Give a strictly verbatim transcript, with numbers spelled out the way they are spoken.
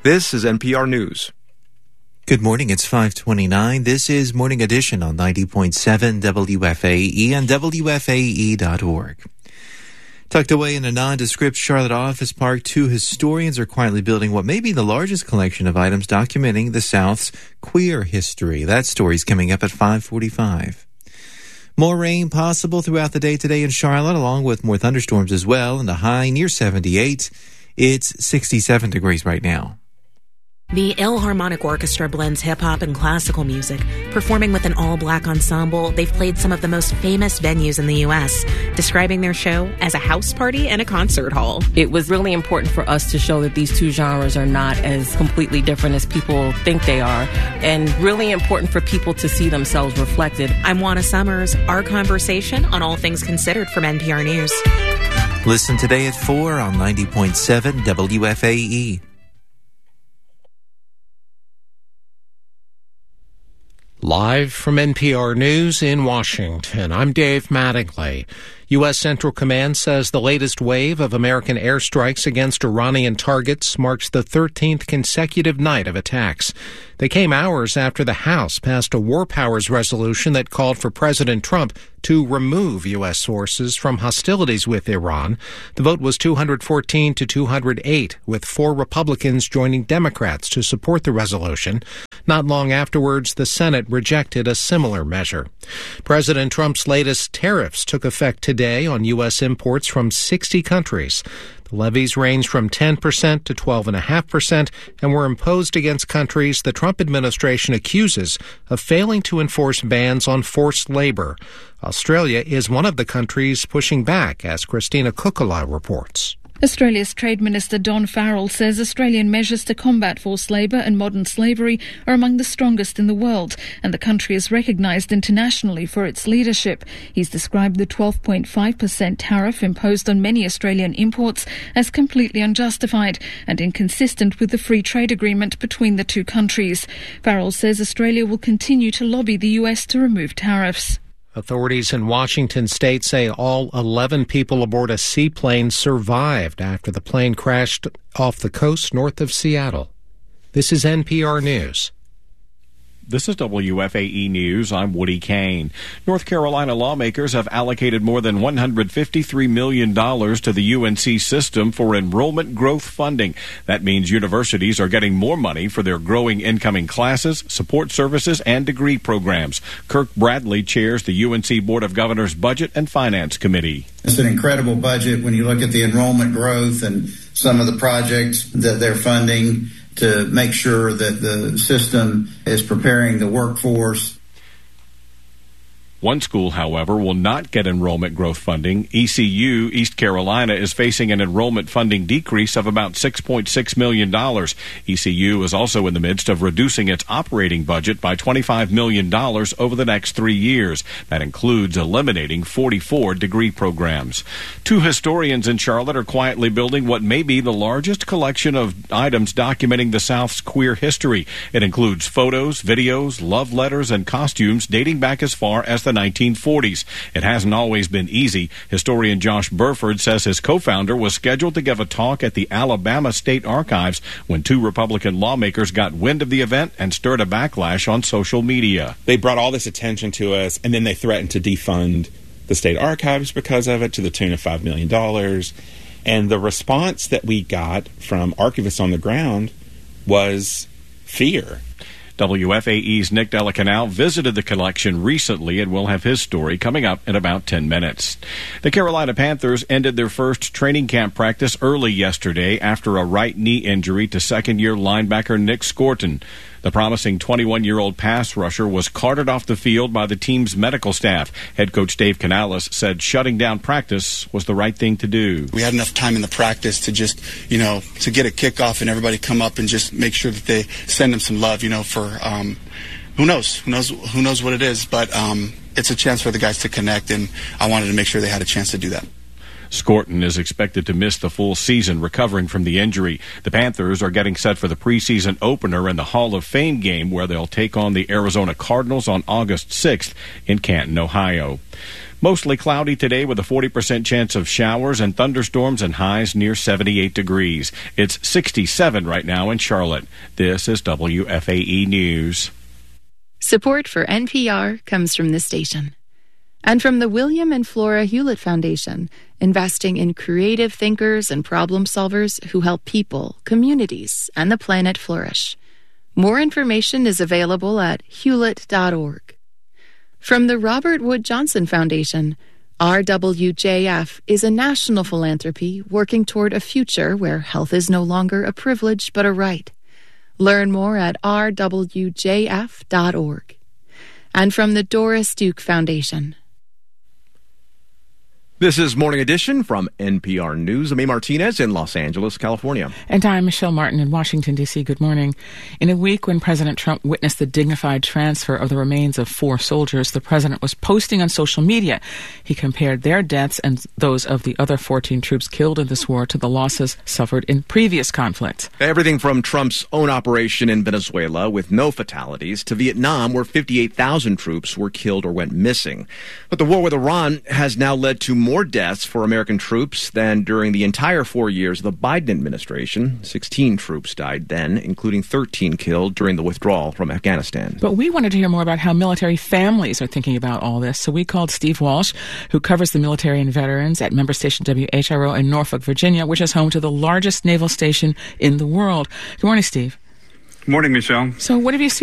This is N P R News. Good morning. It's five twenty-nine. This is Morning Edition on ninety point seven W F A E and W F A E dot org. Tucked away in a nondescript Charlotte office park, two historians are quietly building what may be the largest collection of items documenting the South's queer history. That story's coming up at five forty-five. More rain possible throughout the day today in Charlotte, along with more thunderstorms as well, and a high near seventy-eight. It's sixty-seven degrees right now. The Philharmonic Orchestra blends hip-hop and classical music. Performing with an all-black ensemble, they've played some of the most famous venues in the U S, describing their show as a house party and a concert hall. It was really important for us to show that these two genres are not as completely different as people think they are, and really important for people to see themselves reflected. I'm Juana Summers. Our conversation on all things considered from N P R News. Listen today at four on ninety point seven W F A E. Live from N P R News in Washington, I'm Dave Mattingly. U S. Central Command says the latest wave of American airstrikes against Iranian targets marks the thirteenth consecutive night of attacks. They came hours after the House passed a war powers resolution that called for President Trump to remove U S forces from hostilities with Iran. The vote was two hundred fourteen to two hundred eight, with four Republicans joining Democrats to support the resolution. Not long afterwards, the Senate rejected a similar measure. President Trump's latest tariffs took effect today on U S imports from sixty countries. The levies range from ten percent to twelve point five percent and were imposed against countries the Trump administration accuses of failing to enforce bans on forced labor. Australia is one of the countries pushing back, as Christina Kukula reports. Australia's Trade Minister Don Farrell says Australian measures to combat forced labour and modern slavery are among the strongest in the world, and the country is recognised internationally for its leadership. He's described the twelve point five percent tariff imposed on many Australian imports as completely unjustified and inconsistent with the free trade agreement between the two countries. Farrell says Australia will continue to lobby the U S to remove tariffs. Authorities in Washington state say all eleven people aboard a seaplane survived after the plane crashed off the coast north of Seattle. This is N P R News. This is W F A E News. I'm Woody Kane. North Carolina lawmakers have allocated more than one hundred fifty-three million dollars to the U N C system for enrollment growth funding. That means universities are getting more money for their growing incoming classes, support services, and degree programs. Kirk Bradley chairs the U N C Board of Governors Budget and Finance Committee. It's an incredible budget when you look at the enrollment growth and some of the projects that they're funding to make sure that the system is preparing the workforce. One school, however, will not get enrollment growth funding. E C U, East Carolina, is facing an enrollment funding decrease of about six point six million dollars. E C U is also in the midst of reducing its operating budget by twenty-five million dollars over the next three years. That includes eliminating forty-four degree programs. Two historians in Charlotte are quietly building what may be the largest collection of items documenting the South's queer history. It includes photos, videos, love letters, and costumes dating back as far as the nineteen forties. It hasn't always been easy. Historian Josh Burford says his co-founder was scheduled to give a talk at the Alabama State Archives when two Republican lawmakers got wind of the event and stirred a backlash on social media. They brought all this attention to us, and then they threatened to defund the state archives because of it to the tune of five million dollars. And the response that we got from archivists on the ground was fear. W F A E's Nick Delacanal visited the collection recently and will have his story coming up in about ten minutes. The Carolina Panthers ended their first training camp practice early yesterday after a right knee injury to second-year linebacker Nick Scorton. The promising twenty-one-year-old pass rusher was carted off the field by the team's medical staff. Head coach Dave Canales said shutting down practice was the right thing to do. We had enough time in the practice to just, you know, to get a kickoff and everybody come up and just make sure that they send them some love, you know, for um, who knows, who knows, who knows what it is, but um, it's a chance for the guys to connect, and I wanted to make sure they had a chance to do that. Scorton is expected to miss the full season recovering from the injury. The Panthers are getting set for the preseason opener in the Hall of Fame game where they'll take on the Arizona Cardinals on August sixth in Canton, Ohio. Mostly cloudy today with a forty percent chance of showers and thunderstorms and highs near seventy-eight degrees. It's sixty-seven right now in Charlotte. This is W F A E News. Support for N P R comes from this station. And from the William and Flora Hewlett Foundation, investing in creative thinkers and problem solvers who help people, communities, and the planet flourish. More information is available at hewlett dot org. From the Robert Wood Johnson Foundation, R W J F is a national philanthropy working toward a future where health is no longer a privilege but a right. Learn more at r w j f dot org. And from the Doris Duke Foundation. This is Morning Edition from N P R News. I'm A. Martinez in Los Angeles, California. And I'm Michelle Martin in Washington, D C. Good morning. In a week when President Trump witnessed the dignified transfer of the remains of four soldiers, the president was posting on social media. He compared their deaths and those of the other fourteen troops killed in this war to the losses suffered in previous conflicts. Everything from Trump's own operation in Venezuela with no fatalities to Vietnam where fifty-eight thousand troops were killed or went missing. But the war with Iran has now led to more deaths for American troops than during the entire four years of the Biden administration. sixteen troops died then, including thirteen killed during the withdrawal from Afghanistan. But we wanted to hear more about how military families are thinking about all this, so we called Steve Walsh, who covers the military and veterans at member station W H R O in Norfolk, Virginia, which is home to the largest naval station in the world. Good morning, Steve. Good morning, Michelle. So what have you seen